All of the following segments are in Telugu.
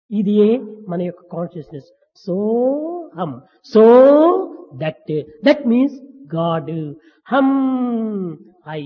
ఇదియే మన యొక్క కాన్షియస్నెస్. సో హం, సో దట్ మీన్స్ గాడ్. హం I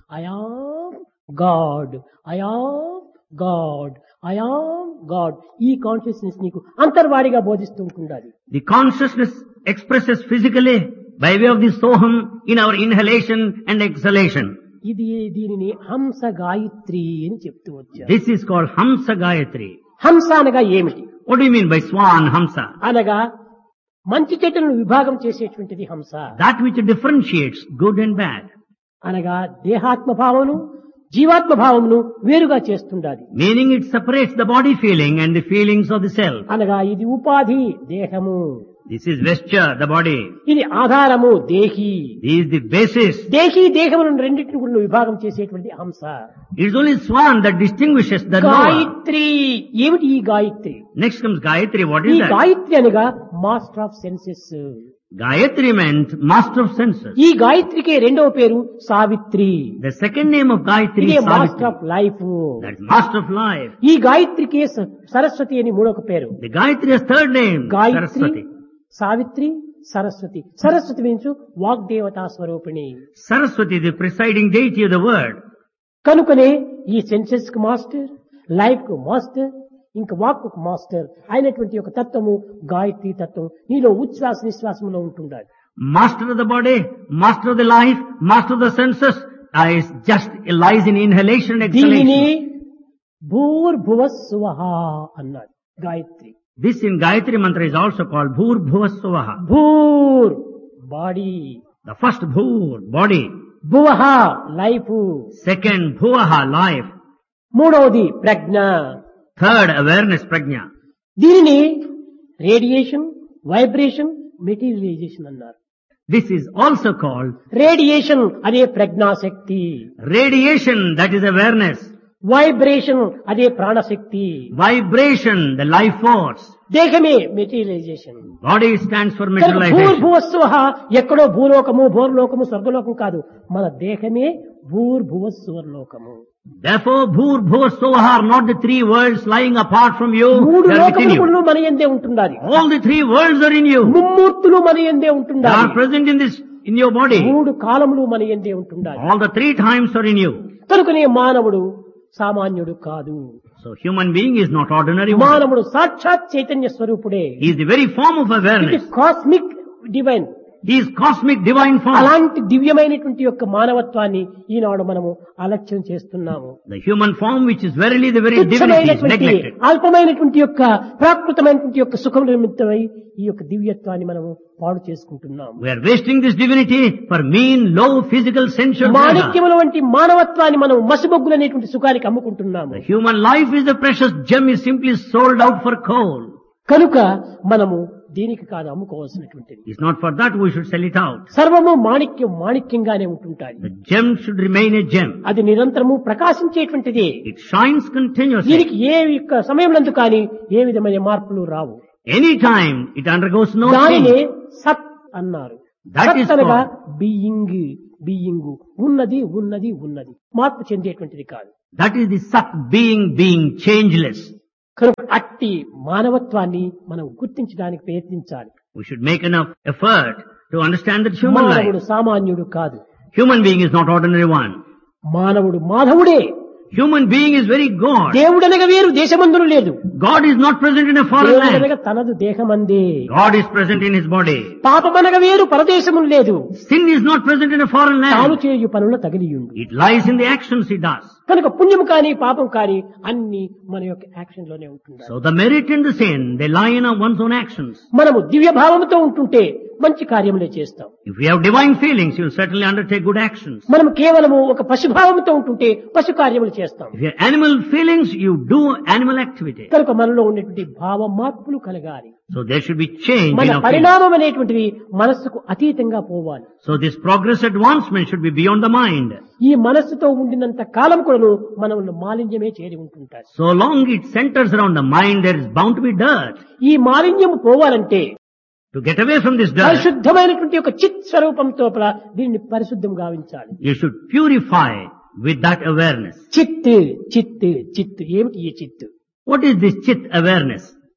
am God, I am God, I am God. ఈ కాన్షియస్నెస్ నీకు అంతర్వాడిగా బోధిస్తూ ఉంటుండాలి. The consciousness expresses physically by way of the soham in our inhalation and exhalation. ఇది దీనిని హంస గాయత్రి అని చెప్తూ వచ్చారు. This is called Hamsa Gayatri. హంస అనగా ఏమిటి? What do you mean by Swan Hamsa? అనగా మంచి చెట్టును విభాగం చేసేటువంటిది హంస. That which differentiates good and bad. అనగా దేహాత్మ భావమును జీవాత్మ భావమును వేరుగా చేస్తుండాలి. Meaning it separates the body feeling and the feelings of the self. అనగా ఇది ఉపాధి దేహము, This is vesture, the body. ఇది ఆధారము దేహి. This is the basis. దేహి దేహములను రెండింటిని కూడా విభాగం చేసేటువంటి హంస. It is only Swan that distinguishes the knower. Gayatri ఏమిటి? ఈ Gayatri, Next comes Gayatri. What ఈ is that? గాయత్రి అనగా master of senses. Gayatri meant master of senses. ఈ గాయత్రికి రెండవ పేరు Savitri. The second name of Gayatri ఇదే is master Savitri. Of life. That's master of life. ఈ గాయత్రికి సరస్వతి అని మూడొక పేరు. The Gayatri has third name, Gayatri, Saraswati. Savitri, Saraswati. Saraswati means వాగ్దేవతా స్వరూపిణి. Saraswati, the presiding deity of the word. కనుకనే ఈ సెన్సెస్ కు మాస్టర్, లైఫ్ కు మాస్టర్, ఇంకా వాక్కు మాస్టర్ అయినటువంటి ఒక తత్వము గాయత్రి తత్వం నీలో ఉచ్ఛ్వాస నిశ్వాసంలో ఉంటుండాలి. Master of the body, master of the life, master of the senses, is just lies in inhalation and దీనిని exhalation. భూర్భువస్సువః అన్నాడు Gayatri. This in Gayatri mantra is also called Bhur Bhuvassuvaha. భూర్ body, The first Bhur, body. భువః life, Second Bhuvaha, life. మూడవది ప్రజ్ఞ. Third, awareness, prajna. దీనిని రేడియేషన్, వైబ్రేషన్, మెటీరియలైజేషన్ అన్నారు. This is also called radiation అదే ప్రజ్ఞాశక్తి, radiation, that is awareness. Vibration అదే ప్రాణశక్తి, Vibration, the life force. దేహమే మెటీరియలైజేషన్. Body stands for కనుక materialization. భూర్భువస్సువః ఎక్కడో భూలోకము, భోర్లోకము, స్వర్గలోకము కాదు, మన దేహమే భూర్భువస్సువర్లోకము. Therefore, Bhur Bhuvassuvaha are not the three worlds lying apart from you, మూడు they are within you. లోకములు మన యందే ఉంటుండాలి. All the three worlds are in you. ముమ్మూర్తులు మన యందే They ఉంటుండాలి. are present in your body. మూడు కాలములు మన యందే ఉంటుండాలి. All the three times are in you. కనుకనే మానవుడు సామాన్యుడు కాదు. So human being is not ordinary one. మానవుడు సాక్షాత్ చైతన్య స్వరూపుడే. He is the very form of ఇది awareness. Cosmic divine. He is cosmic divine form. అలాంటి దివ్యమైనటువంటి యొక్క మానవత్వాన్ని ఈనాడు మనము అలక్ష్యం చేస్తున్నాము. The human form which is verily the very divinity is తుచ్చమైనటువంటి neglected. అల్పమైనటువంటి యొక్క ప్రాకృతమైనటువంటి యొక్క సుఖం నిమిత్తమై ఈ యొక్క దివ్యత్వాన్ని మనము పాడు చేసుకుంటున్నాము. We are wasting this divinity for mean, low, physical, sensual pleasure. మాణిక్యముల వంటి మానవత్వాన్ని మనం మసిబొగ్గులు అనేటువంటి సుఖానికి అమ్ముకుంటున్నాము. The human life is the precious gem is simply sold out for coal. కనుక మనము దీనికి కాదు అమ్ముకోవాల్సినటువంటిది. It's not for that we should sell it out. సర్వము మాణిక్యం మాణిక్యంగానే ఉంటుంటాయి. The gem should remain a gem. అది నిరంతరము ప్రకాశించేటువంటిది. It shines continuously. దీనికి ఏ యొక్క సమయంలో కానీ ఏ విధమైన మార్పులు రావు. Anytime it undergoes no దానినే change. సత్ అన్నారు. That సత్ is అనగా called- బీయింగ్, బీయింగ్ ఉన్నది ఉన్నది ఉన్నది మార్పు చెందేటువంటిది కాదు. That is the Sat being changeless. కనుక అట్టి మానవత్వాన్ని మనం గుర్తించడానికి ప్రయత్నించాలి. We should make enough effort to understand that human మానవుడు life. సామాన్యుడు కాదు. Human being is not ordinary one. మానవుడు మాధవుడే. Human being is very God. దేవుడనగా వేరు దేశమందును లేదు. God is not present in a foreign land. దేవుడనగా తనదు దేహమందే. God is present in his body. పాపమనగా వేరు పరదేశమును లేదు. Sin is not present in a foreign తాను land. చేయు పనుల తగిలియుండు. It lies in the actions he does. కనుక పుణ్యం కానీ పాపం కానీ అన్ని మన యొక్క యాక్షన్ లోనే ఉంటుంది. So the merit and the sin, they lie in one's own actions. మనము దివ్య భావంతో ఉంటుంటే మంచి కార్యములే చేస్తాం. If we have divine feelings, you'll certainly undertake good actions. మనం కేవలము ఒక పశుభావంతో ఉంటుంటే పశు కార్యములు చేస్తాం. If you have animal feelings, you do animal activity. కనుక మనలో ఉన్నటువంటి భావ మార్పులు కలగాలి. So there should be change మన in our feelings. పరిణామం అనేటువంటివి మనస్సుకు అతీతంగా పోవాలి. So this progress advancement should be beyond the mind. ఈ మనస్సుతో ఉండినంత కాలం కూడాను మనలో మాలిన్యమే చేరి ఉంటుంటారు. So long it centers around the mind, there is bound to be dirt. ఈ మాలిన్యం పోవాలంటే To get away from this dirt, పరిశుద్ధమైనటువంటి ఒక చిత్ స్వరూపంతో దీన్ని పరిశుద్ధం గావించాలి. you should purify with that awareness. చిత్ చిత్ చిత్ ఏమిటి ఈ చిత్? What is this chit awareness?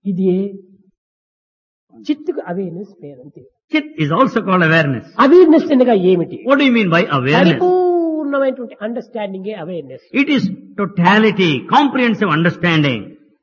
ఇది చిత్తుకు అవేర్నెస్ పేరు అంతే. Chit is also called awareness. Awareness అనగా ఏమిటి? What do you mean by awareness? పరిపూర్ణమైనటువంటి అండర్స్టాండింగే awareness. It is totality, comprehensive understanding.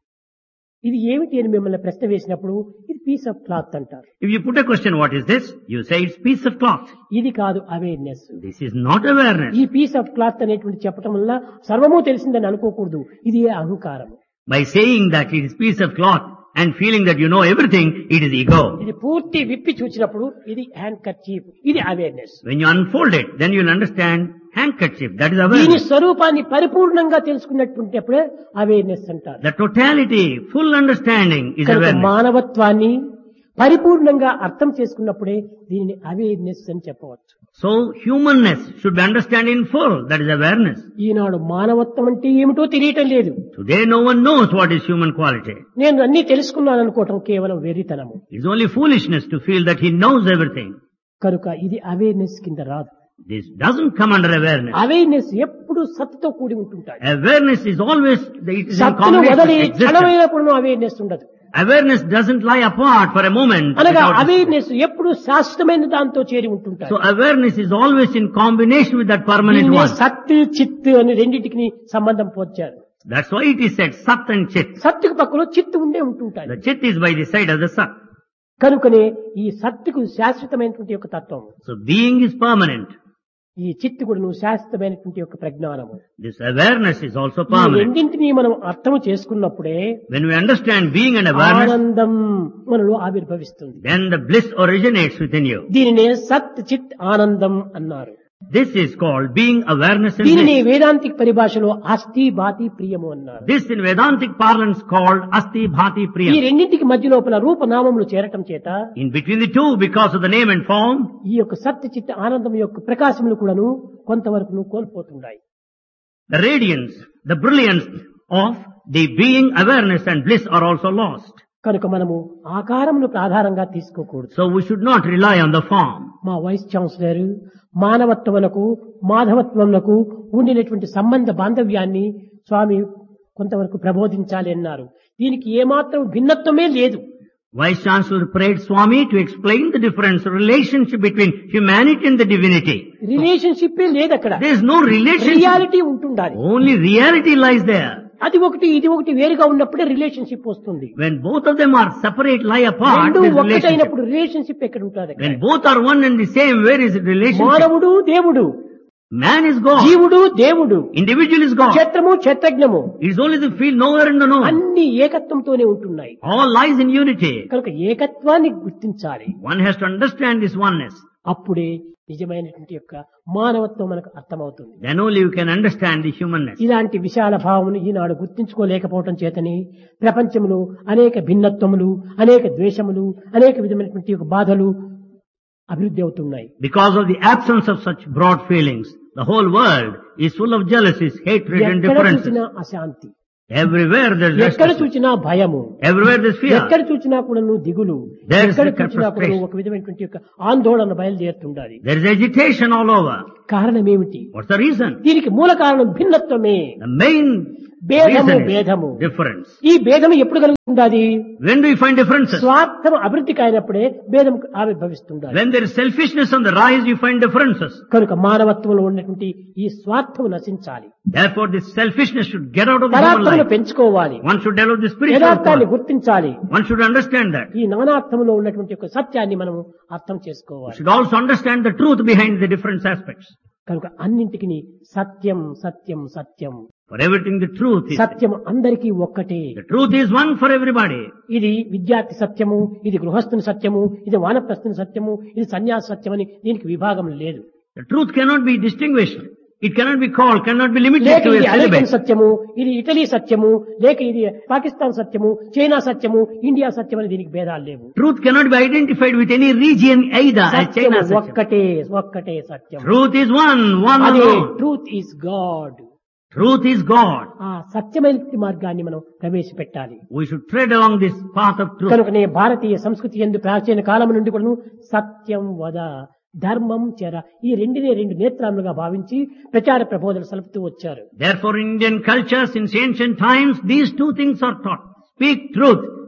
ఇది ఏమిటి అని మిమ్మల్ని ప్రశ్న వేసినప్పుడు ఇది పీస్ ఆఫ్ క్లాత్ అంటారు. If you put a question, what is this? You say it's piece of cloth. ఇది కాదు awareness. This is not awareness. ఈ పీస్ ఆఫ్ క్లాత్ అనేటువంటి చెప్పటం వల్ల సర్వము తెలిసిందని అనుకోకూడదు. ఇది అహంకారం. By saying that it is piece of cloth and feeling that you know everything, it is ego. ఇది పూర్తి విప్పి చూసినప్పుడు ఇది హ్యాండ్ కర్చీఫ్, ఇది awareness. When you unfold it, then you'll understand handkerchief. That is దీని awareness. స్వరూపాన్ని పరిపూర్ణంగా తెలుసుకున్నటువంటిప్పుడే అవేర్నెస్ అంటారు. The totality, full understanding is కనుక awareness. మానవత్వాన్ని పరిపూర్ణంగా అర్థం చేసుకున్నప్పుడే దీనిని అవేర్నెస్ అని చెప్పవచ్చు. So humanness should be understood in full. That is awareness. ఈనాడు మానవత్వం అంటే ఏమిటో తెలియటం లేదు. Today no one knows what is human quality. నేను అన్ని తెలుసుకున్నాను అనుకోవటం కేవలం వెర్రితనము. It's only foolishness to feel that he knows everything. కనుక ఇది అవేర్నెస్ కింద రాదు. This doesn't come under awareness. Awareness ఎప్పుడు సత్తుతో కూడి ఉంటుంటాయి. Awareness is always, it is in సత్తును వదిలి combination with existence. క్షణమైనప్పుడు అవేర్నెస్ ఉండదు. Awareness doesn't lie apart for a moment. అనగా without- అవేర్నెస్ ఎప్పుడు శాశ్వతమైన దాంతో చేరి ఉంటుంటాయి. So awareness is always in combination with that permanent దీన్నే one. సత్తు చిత్తు అని రెండింటికి సంబంధం పోల్చారు. That's why it is said Sat and Chit. సత్తుకు పక్కలో చిత్తు ఉండే ఉంటుంటాయి. The Chit is by the side of the Sat. కనుకనే ఈ సత్తుకు శాశ్వతమైనటువంటి ఒక తత్వం, So being is permanent. ఈ చిత్తు కూడా శాశ్వతమైనటువంటి ఒక ప్రజ్ఞానము. This awareness is also ఈ permanent. రెండింటినీ మనం అర్థం చేసుకున్నప్పుడే When we understand being and awareness, ఆనందం మనలో ఆవిర్భవిస్తుంది. then the bliss originates within you. దీనినే సత్ చిత్ ఆనందం అన్నారు. This is called being awareness and దీనిని bliss. వేదాంతిక పరిభాషలో అస్థి బాతి ప్రియము అన్నారు. This in Vedantic parlance called Asti Bhati ఈ Priya. రెండింటికి మధ్య లోపల రూపనామములు చేరటం చేత In between the two, because of the name and form, ఈ యొక్క సత్ చిత్ ఆనందం యొక్క ప్రకాశములు కూడాను కొంతవరకు కోల్పోతున్నాయి. the radiance, the brilliance of the being awareness and bliss are also lost. కనుక మనము ఆకారమును ఆధారంగా తీసుకోకూడదు. So we should not rely on the form. మా వైస్ ఛాన్సలర్ మానవత్వములకు మాధవత్వములకు ఉండినటువంటి సంబంధ బాంధవ్యాన్ని స్వామి కొంతవరకు ప్రబోధించాలి అన్నారు. దీనికి ఏమాత్రం భిన్నత్వమే లేదు. Vice Chancellor prayed Swami to explain the difference, relationship between humanity and the divinity. Relationship లేదు అక్కడ. There is no relationship. Reality ఉంటుండాలి. Only reality lies there. అది ఒకటి ఇది ఒకటి వేరుగా ఉన్నప్పుడే రిలేషన్షిప్ వస్తుంది. When both of them are separate, lie apart, రెండు there is relationship. ఒక్కటైనప్పుడు రిలేషన్షిప్ ఎక్కడ ఉంటుంది? When both are one and the same, where is the relationship? మానవుడు దేవుడు, Man is God. జీవుడు దేవుడు, Individual is God. క్షేత్రము క్షేత్రజ్ఞము It is only the field knower and the known. అన్ని ఏకత్వంతోనే ఉంటున్నాయి. All lies in unity. కనుక ఏకత్వాన్ని గుర్తించాలి. One has to understand this oneness. అప్పుడే నిజమైనటువంటి యొక్క మానవత్వం మనకు అర్థమవుతుంది. Then only you can understand the humanness. ఇలాంటి విశాల భావమును ఈనాడు గుర్తించుకోలేకపోవటం చేతని ప్రపంచంలో అనేక భిన్నత్వములు, అనేక ద్వేషములు, అనేక విధమైనటువంటి యొక్క బాధలు అభివృద్ధి అవుతున్నాయి. Because of the absence of such broad feelings, the whole world is full of jealousies, hatred and ఎక్కడ differences. చూసినా అశాంతి, Everywhere there is ఎక్కడ restlessness. చూసినా భయము, Everywhere there is fear. ఎక్కడ చూసినా కూడా దిగులు, There is ఎక్కడ a చూసినా కూడా frustration. ఒక విధమైనటువంటి యొక్క ఆందోళన బయలుదేరుతుండాలి. There is agitation all over. కారణం ఏమిటి? What's the reason? దీనికి మూల కారణం భిన్నత్వమే. The main భేదము reason భేదము. is difference. ఈ భేదము ఎప్పుడు కలుగుతుండాలి? When do we find differences? స్వార్థం అభివృద్ధికి అయినప్పుడే భేదం ఆవిర్భవిస్తుండాలి. When there is selfishness on the rise, you find differences. కనుక మానవత్వంలో ఉన్నటువంటి ఈ స్వార్థం నశించాలి. Therefore, this selfishness should get out of the human పరాత్మను life. పెంచుకోవాలి. One should develop the spiritual యథార్థాన్ని power. గుర్తించాలి. One should understand that. ఈ నానార్థంలో ఉన్నటువంటి ఒక సత్యాన్ని మనము అర్థం We చేసుకోవాలి. should also understand the truth behind the different aspects. కనుక అన్నింటికి సత్యం సత్యం సత్యం. For everything, the truth is. సత్యం అందరికీ ఒక్కటే. The truth is one for everybody. ఇది విద్యార్థి సత్యము, ఇది గృహస్థుని సత్యము, ఇది వానప్రస్థుని సత్యము, ఇది సన్యాస సత్యం అని దీనికి విభాగం లేదు. The truth cannot be distinguished. It cannot be called, cannot be limited లేక to a ఇది అమెరికన్ syllabus. సత్యము, ఇది ఇటలీ సత్యము, లేక ఇది పాకిస్తాన్ సత్యము, చైనా సత్యము, ఇండియా సత్యం అని దీనికి భేదాలు లేవు. Truth cannot be identified with any region either as సత్యము China such. ఒక్కటే ఒక్కటే సత్యం. Truth is one అదే alone. Truth is God. Truth is God. ఆ సత్యమైన మార్గాన్ని మనం ప్రవేశపెట్టాలి. We should tread along this path of truth. కనుకనే భారతీయ సంస్కృతి యందు ప్రాచీన కాలం నుండి కూడాను సత్యం వద, ధర్మం చెర, ఈ రెండు నేత్రాలుగా భావించి ప్రచార ప్రబోధనలు సలుపుతూ వచ్చారు. Therefore, in Indian culture, since ancient times, these two things are taught. Speak truth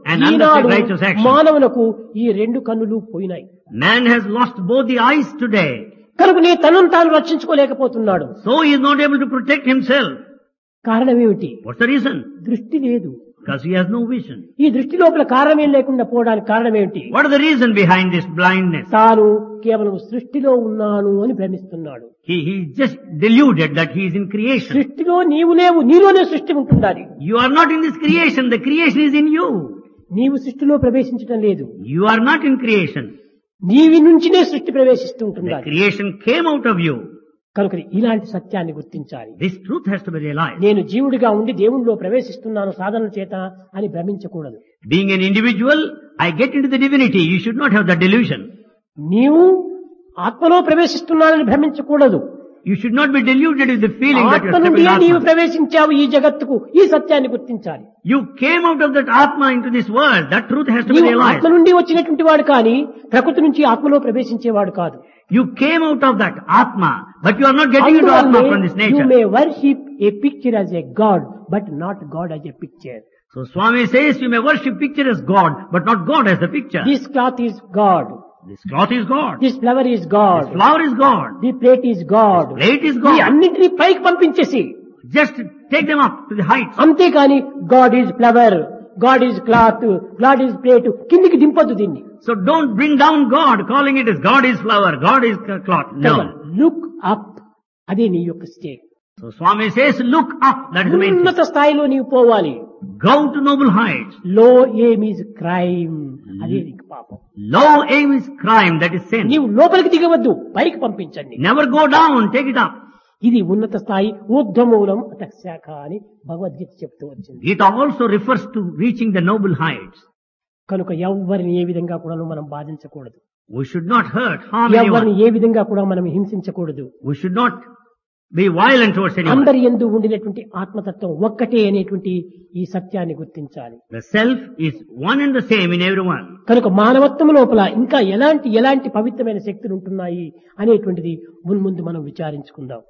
and Eenadu undertake righteous action. మానవులకు ఈ రెండు కన్నులు పోయినాయి. Man has lost both the eyes today. కనుకనే తనను తాను రక్షించుకోలేకపోతున్నాడు. So he is not able to protect himself. కారణం ఏమిటి? What's the reason? దృష్టి లేదు. Because he has no vision. ఈ దృష్టి లోపల కారణమేం లేకుండా పోవడానికి కారణం ఏమిటి? What is the reason behind this blindness? తాను కేవలం సృష్టిలో ఉన్నాను అని భ్రమిస్తున్నాడు. He is just deluded that he is in creation. సృష్టిలో నీవు లేవు, నీలోనే సృష్టి ఉంటుండాలి. You are not in this creation. The creation is in you. నీవు సృష్టిలో ప్రవేశించడం లేదు. You are not in creation. నీవి నుంచినే సృష్టి ప్రవేశిస్తూ The ఉంటుండాలి. creation came out of you. కనుక ఇలాంటి సత్యాన్ని గుర్తించాలి. This truth has to be realized. నేను జీవుడిగా ఉండి దేవునిలో ప్రవేశిస్తున్నాను సాధన చేత అని భ్రమించకూడదు. Being an individual, I get into the divinity. You should not have that delusion. నీవు ఆత్మలో ప్రవేశిస్తున్నానని భ్రమించకూడదు. You should not be deluded with the feeling that you ఆత్మ are నుండి stepping నీవు Atma. ప్రవేశించావు ఈ జగత్తుకు, ఈ సత్యాన్ని గుర్తించాలి. You came out of that Atma into this world. That truth has to be నీవు realized. ఆత్మ నుండి వచ్చినటువంటి వాడు కానీ ప్రకృతి నుంచి ఆత్మలో ప్రవేశించేవాడు కాదు. You came out of that Atma, but you are not getting into Atma from this you nature. may worship a picture as a god, but not God as a picture. So Swami says you may worship picture as God, but not God as the picture. This cloth is God. This cloth is God. This flower is God. This flower is God. The plate is God. Plate is ఈ God. అన్నింటినీ పైకి పంపించేసి Just take them up to the heights. అంతేకాని God is flower, God is cloth, God is plate కిందికి దింపొద్దు దీన్ని. So don't bring down God, calling it as God is flower, God is cloth. No. Look up, అదే నీ యొక్క state. So Swami says, look up. That is the main thing. ఉన్నత స్థాయిలో నీవు పోవాలి. Go to noble heights. లో ఎయిమ్ ఈజ్ క్రైమ్, అదే నీకు పాపం. Low aim is crime, that is sin. నీవు లోపలికి దిగవద్దు, పైకి పంపించండి. Never go down, take it up. ఇది ఉన్నత స్థాయి, ఊర్ధ్వమూలం అతశాఖ అని భగవద్గీత చెప్తూ వచ్చింది. It also refers to reaching the noble heights. కనుక ఎవరిని ఏ విధంగా కూడా మనం బాధించకూడదు. We should not hurt, harm ఎవరిని anyone. ఏ విధంగా కూడా మనం హింసించకూడదు. We should not be violent towards anyone. అందరి యందు ఉండినటువంటి ఆత్మతత్వం ఒక్కటే అనేటువంటి ఈ సత్యాన్ని గుర్తించాలి. The self is one and the same in everyone. కనుక మానవత్వం లోపల ఇంకా ఎలాంటి పవిత్రమైన శక్తులు ఉంటున్నాయి అనేటువంటిది మున్ముందు మనం విచారించుకుందాం.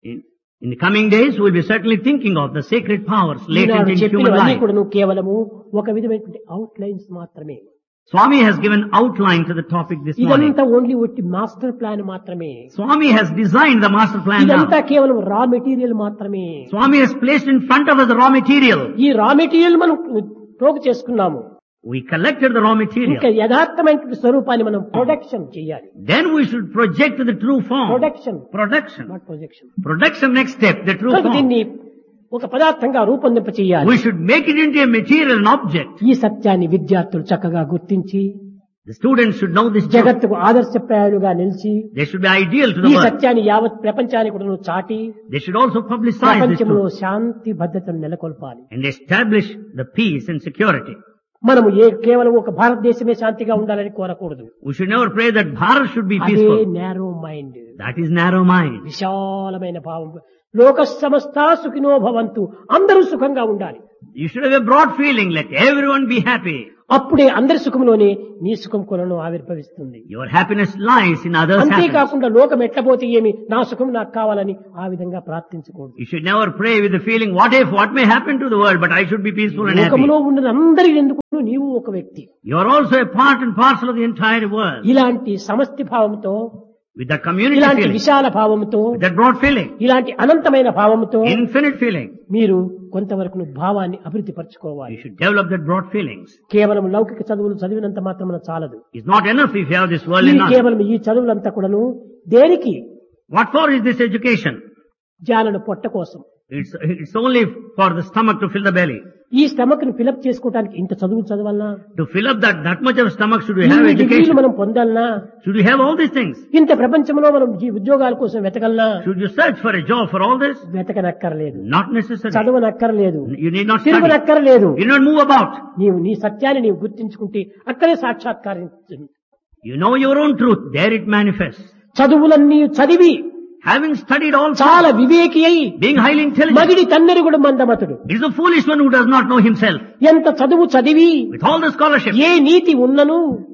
In the coming days, we will be certainly thinking of the sacred powers latent Eenadu in human చెప్పినవన్నీ life. కూడా కేవలము ఒక విధమైనటువంటి అవుట్ లైన్స్ మాత్రమే. Swami has given outline to the topic this morning. ఇదంతా ఓన్లీ ఒట్టి మాస్టర్ ప్లాన్ మాత్రమే. Swami has designed the master plan ఇదంతా now. కేవలం రా మెటీరియల్ మాత్రమే. Swami has placed in front of us the raw material. ఈ రా మెటీరియల్ మనం పోగు చేసుకున్నాము. We collected the raw ఇంకా material. యథార్థమైనటువంటి స్వరూపాన్ని మనం ప్రొడక్షన్ చేయాలి. Then we should project the true form. Production, Production. Not projection. Production next step, the true form. దీన్ని ఒక పదార్థంగా రూపొందింప చేయాలి. We should make it into a material, an object. ఈ సత్యాన్ని విద్యార్థులు చక్కగా గుర్తించి The students should know this truth. జగత్తుకు ఆదర్శప్రాయాలుగా నిలిచి They should be ideal to ఈ the world. సత్యాన్ని యావత్ ప్రపంచానికి కూడా చాటి They should also publicize this ప్రపంచంలో truth శాంతి భద్రతను నెలకొల్పాలి. and establish the peace and security. మనము కేవలం ఒక భారతదేశమే శాంతిగా ఉండాలని కోరకూడదు. We should never pray that Bharat should be అదే peaceful. Narrow mind, That is narrow mind. విశాలమైన భావం. లోక సమస్త సుఖినో భవంతు, అందరూ సుఖంగా ఉండాలి. You should have a broad feeling, let everyone be happy. అప్పుడే అందరి సుఖంలోనే నీ సుఖం కొలను ఆవిర్భవిస్తుంది. Your happiness lies in others' happiness. అంతేకాకుండా లోకం ఎట్లపోతే ఏమి, నా సుఖం నాకు కావాలని ఆ విధంగా ప్రార్థించకూడదు. You should never pray with the feeling, what may happen to the world, but I should be peaceful and happy. లోకంలో ఉన్న అందరి ఎందుకు నీవు ఒక వ్యక్తి. You are also a part and parcel of the entire world. ఇలాంటి సమష్టి భావంతో, With that community ఇలాంటి feeling, విశాల భావంతో, with that broad feeling, ఇలాంటి అనంతమైన భావంతో infinite feeling, మీరు కొంతవరకు భావాన్ని అభివృద్ధి పరచుకోవాలి. you should develop that broad feelings. కేవలం లౌకిక చదువులు చదివినంత మాత్రమే చాలదు. It's not enough if you have this worldly knowledge. కేవలం ఈ చదువులంతా కూడాను దేనికి? What for is this education? జాలను పొట్ట కోసం. It's only for the stomach to fill the belly. ఈ స్టమక్ ని ఫిలప్ చేసుకోవడానికి ఇంత చదువులు చదవాలనా? To fill up that much of stomach should we have ఇన్ని డిగ్రీలు education? మనం పొందాలనా? Should we have all these things? ఇంత ప్రపంచంలో మనం ఉద్యోగాల కోసం వెతకలనా? Should you search for a job for all this? వెతకనక్కర్లేదు. Not necessary. చదవనక్కర్లేదు. You need not study. తిరగనక్కర్లేదు. You need not move about. నీవు నీ సత్యాన్ని నీవు గుర్తించుకుంటే అక్కడే సాక్షాత్కారం. You know your own truth. There it manifests. చదువులన్నీ చదివి Having studied all, చాలా వివేకి అయి being highly intelligent, మగిడి తన్నెరుగుడు మందమతుడు. is a foolish one who does not know himself. ఎంత చదువు చదివి With all the scholarship, ఏ నీతి ఉన్నను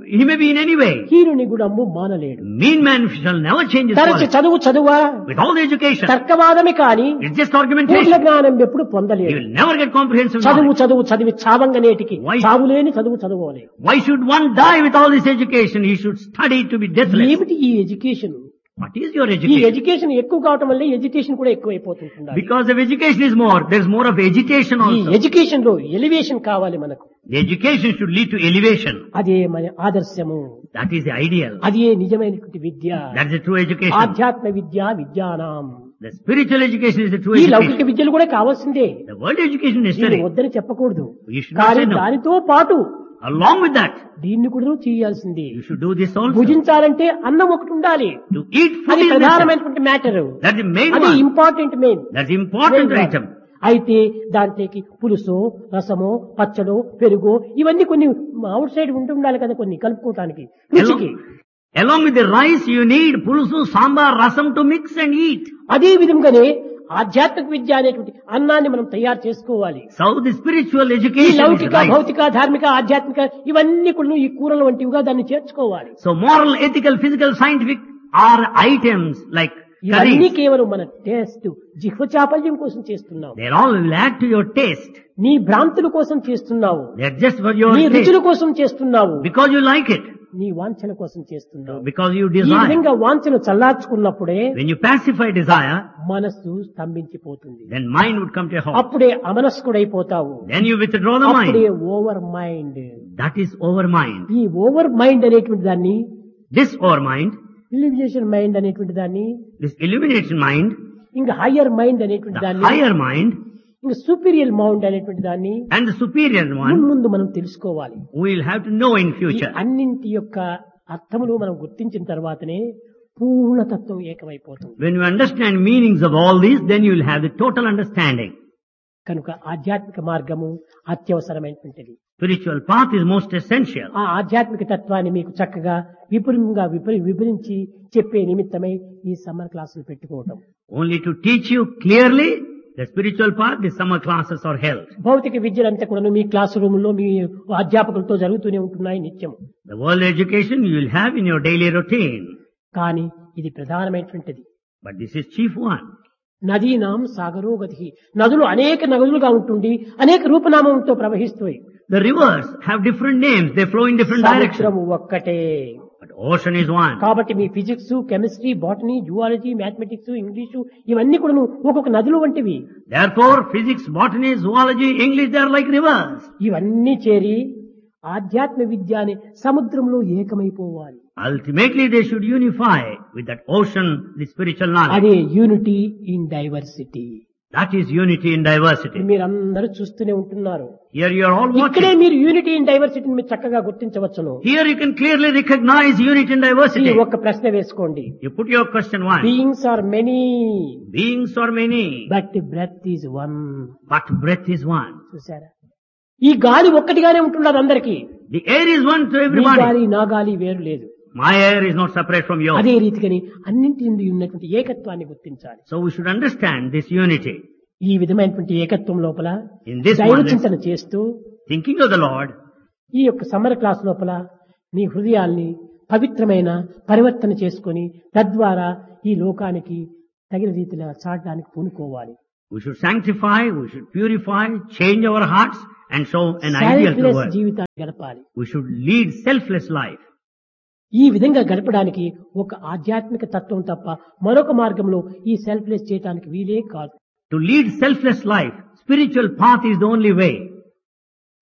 he may be in any way. హీనుని గుణము మానలేడు. Mean man shall never change his తరచి quality. చదువా With all the education, తర్కవాదమే కాని it's just పూర్ణ argumentation. జ్ఞానం ఎప్పుడు You పొందలేడు. will never get comprehensive knowledge. చదివి చావంగనేటికి Why? చావులేని చదువులే. Why should one die with all this education? He should study to be deathless. ఏమిటి ఈ ఎడ్యుకేషన్? What is your ఈ education? ఎడ్యుకేషన్ ఎక్కువ కావటం వల్ల ఎడ్యుకేషన్ కూడా ఎక్కువైపోతుంటుంది. Because if education is more, there is more of agitation ఈ also. ఎడ్యుకేషన్ లో ఎలివేషన్ కావాలి మనకు. The education should lead to elevation. అదే మన ఆదర్శము, That is the ideal. అదే నిజమైనటువంటి విద్య. That is the true education. ఆధ్యాత్మ విద్యానాం. The spiritual education is the true ఈ education. లౌకిక విద్యలు కూడా కావాల్సిందే. The world education is దీన్ని necessary. వద్దని చెప్పకూడదు. You should not కానీ say no. దానితో పాటు Along with that, దీన్ని కూడా చేయాల్సిందే. you should do this also. భుజించాలంటే అన్నం ఒకటి ఉండాలి. To eat food అది is necessary. ప్రధానమైనటువంటి మ్యాటర్. That's the main అది one. Important main. That's the important item. అయితే దాంట్లోకి పులుసో రసమో పచ్చడో పెరుగో ఇవన్నీ కొన్ని అవుట్ సైడ్ ఉండాలి కదా, కొన్ని కలుపుకోవటానికి రుచికి. Along with the rice, you need pulusu, sambar, rasam to mix and eat. అదే విధంగానే ఆధ్యాత్మిక విద్య అనేటువంటి అన్నాన్ని మనం తయారు చేసుకోవాలి. So the spiritual ఈ education is లౌకిక right. భౌతిక ధార్మిక ఆధ్యాత్మిక ఇవన్నీ కూడా ఈ కూరలు వంటివిగా దాన్ని చేర్చుకోవాలి. So moral, ethical, physical, scientific are items like ఇవన్నీ curries. కేవలం మన టేస్ట్ జిహ్వ చాపల్యం కోసం చేస్తున్నావు. They all will add to your taste. నీ భ్రాంతుల కోసం చేస్తున్నావు. They're just for your నీ taste. రుచుల కోసం చేస్తున్నావు. Because you like it. నీ వాంఛల కోసం చేస్తున్నావు. Because you ఈ desire. విధంగా వాంఛను చల్లార్చుకున్నప్పుడే When you pacify desire, మనస్సు స్తంభించిపోతుంది. then mind would come to a halt. అప్పుడే అమనస్కుడైపోతావు. Then you withdraw the అప్పుడే mind. Over mind. That is over mind. ఈ ఓవర్ మైండ్ అనేటువంటి దాన్ని, This over mind, illumination mind అనేటువంటి దాన్ని, this illumination mind, ఇంకా హయ్యర్ మైండ్ అనేటువంటి the దాన్ని, higher mind, ఇంకా సూపీరియర్ మైండ్ అనేటువంటి దాన్ని and the superior one, ముందు మనం తెలుసుకోవాలి. we will have to know in ఈ future. అన్నింటి యొక్క అర్థములు మనం గుర్తించిన తర్వాతనే పూర్ణతత్వం ఏకమైపోతుంది. When you understand meanings of all these, then you will have the total understanding. కనుక ఆధ్యాత్మిక మార్గము అత్యవసరమైనటువంటిది. Spiritual path is most essential. ఆ ఆధ్యాత్మిక తత్వాన్ని మీకు చక్కగా విపులంగా వివరించి చెప్పే నిమిత్తమై ఈ సమ్మర్ క్లాసులు పెట్టుకోవటం. Only to teach you clearly the spiritual path, the summer classes are held. భౌతిక విద్యలంతా కూడా మీ క్లాస్ రూమ్ లో మీ అధ్యాపకులతో జరుగుతూనే ఉంటున్నాయి నిత్యం. The world education you will have in your daily routine. కానీ ఇది ప్రధానమైనటువంటిది. But this is chief one. నదీనాం సాగరో గతి. నదులు అనేక నదులుగా ఉంటుండి అనేక రూపనామంతో ప్రవహిస్తాయి. The rivers have different names, they flow in different directions. సముద్రము ఒక్కటే. But ocean is one. కాబట్టి మీ physics, chemistry, botany, zoology, mathematics, English ఇవన్నీ కూడా ఒక్కొక్క నదులు వంటివి. Therefore, physics, botany, zoology, English, they are like rivers. ఇవన్నీ చేరి ఆధ్యాత్మ విద్య అనే సముద్రంలో ఏకమైపోవాలి. Ultimately, they should unify with that ocean, the spiritual knowledge. అదే unity in diversity. That is unity in diversity. మీరందరూ చూస్తూనే ఉంటున్నారు. Here you are all ఇక్కడే watching. మీరు యూనిటీ ఇన్ డైవర్సిటీని మీరు చక్కగా గుర్తించవచ్చును. Here you can clearly recognize unity in ఈ diversity. ఒక్క ప్రశ్న వేసుకోండి. You put your question one. Beings are many Beings are many, but breath is one. but breath is one. చూసారా? ఈ గాలి ఒక్కటిగానే ఉంటున్నది అందరికీ. The air is one to me everybody. గాలి నా గాలి వేరు లేదు. My air is not separate from yours. అదే రీతిగాని అన్నింటి నుండి ఉన్నటువంటి ఏకత్వాన్ని గుర్తించాలి. So we should understand this unity. ఈ విధమైనటువంటి ఏకత్వం లోపల In this దైవ oneness, చింతన చేస్తూ thinking of the Lord, ఈ యొక్క సమ్మర్ క్లాస్ లోపల నీ హృదయాల్ని పవిత్రమైన పరివర్తన చేసుకొని తద్వారా ఈ లోకానికి తగిన రీతిలో చాటడానికి పూనుకోవాలి. we should sanctify, we should purify, change our hearts and show an ideal to the selfless world. జీవితాన్ని గడపాలి. We should lead selfless life. ఈ విధంగా గడపడానికి ఒక ఆధ్యాత్మిక తత్వం తప్ప మరొక మార్గంలో ఈ సెల్ఫ్లెస్ చేయడానికి వీలే కాదు. To lead selfless life, spiritual path is the only way.